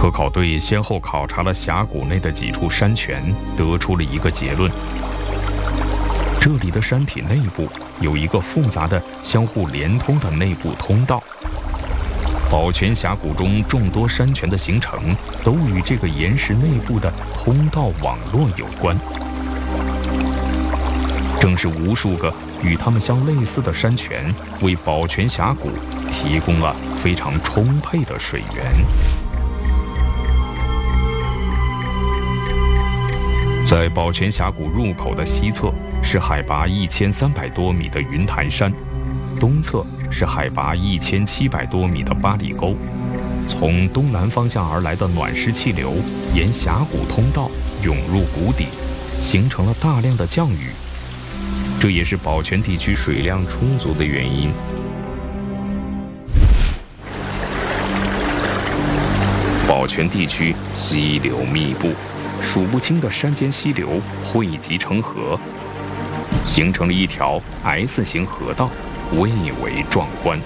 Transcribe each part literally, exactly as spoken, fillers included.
科考队先后考察了峡谷内的几处山泉，得出了一个结论：这里的山体内部有一个复杂的、相互连通的内部通道。宝泉峡谷中众多山泉的形成，都与这个岩石内部的通道网络有关。正是无数个与它们相类似的山泉，为宝泉峡谷提供了非常充沛的水源。在宝泉峡谷入口的西侧是海拔一千三百多米的云台山，东侧是海拔一千七百多米的八里沟。从东南方向而来的暖湿气流沿峡谷通道涌入谷底，形成了大量的降雨，这也是宝泉地区水量充足的原因。宝泉地区溪流密布，数不清的山间溪流汇集成河，形成了一条 S 型河道，蔚为壮观。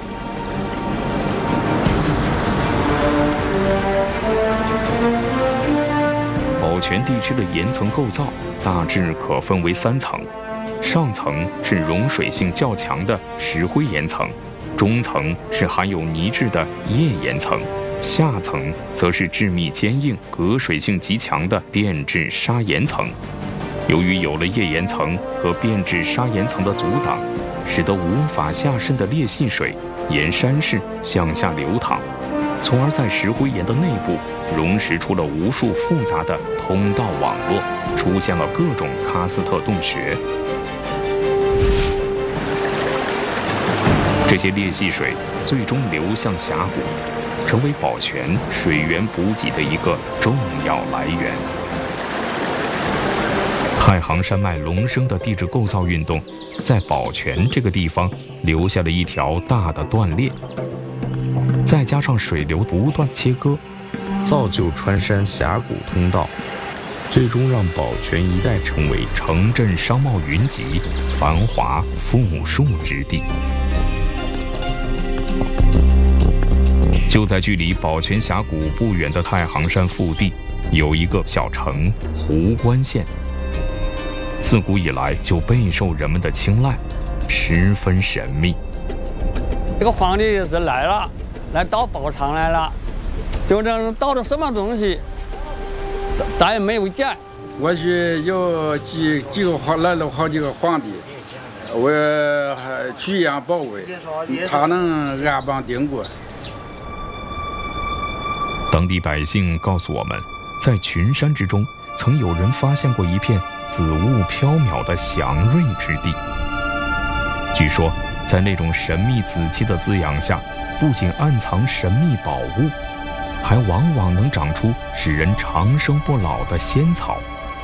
宝泉地区的岩层构造大致可分为三层，上层是溶水性较强的石灰岩层，中层是含有泥质的页岩层，下层则是致密坚硬、隔水性极强的变质砂岩层。由于有了页岩层和变质砂岩层的阻挡，使得无法下渗的裂隙水沿山势向下流淌，从而在石灰岩的内部溶蚀出了无数复杂的通道网络，出现了各种喀斯特洞穴。这些裂隙水最终流向峡谷，成为宝泉水源补给的一个重要来源。太行山脉隆升的地质构造运动，在宝泉这个地方留下了一条大的断裂，再加上水流不断切割，造就穿山峡谷通道，最终让宝泉一带成为城镇商贸云集、繁华富庶之地。就在距离宝泉峡谷不远的太行山腹地，有一个小城壶关县，自古以来就备受人们的青睐，十分神秘。 这个皇帝是来了，来盗宝藏来了，就这盗的什么东西，咱也没有见。 过去有几几个皇来了好几个皇帝，我还取样保卫，他能安邦定国。 当地百姓告诉我们，在群山之中，曾有人发现过一片紫雾飘渺的祥瑞之地。据说，在那种神秘紫气的滋养下，不仅暗藏神秘宝物，还往往能长出使人长生不老的仙草。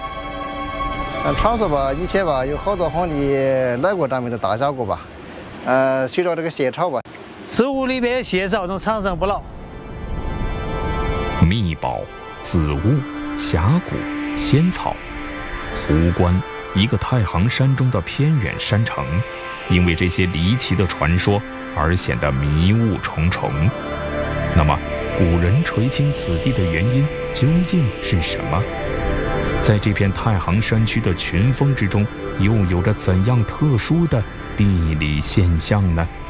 传说吧，以前吧有好多皇帝来过咱们的大峡谷吧，呃，随着这个仙草吧， 植物里边仙草能长生不老。 秘宝、紫雾、峡谷、仙草，壶关，一个太行山中的偏远山城，因为这些离奇的传说而显得迷雾重重。那么，古人垂青此地的原因究竟是什么？在这片太行山区的群峰之中，又有着怎样特殊的地理现象呢？